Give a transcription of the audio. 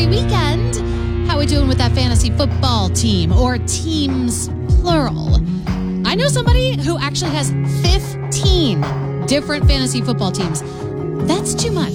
holiday weekend. How we doing with that fantasy football team, or teams plural? I know somebody who actually has 15 different fantasy football teams. That's too much.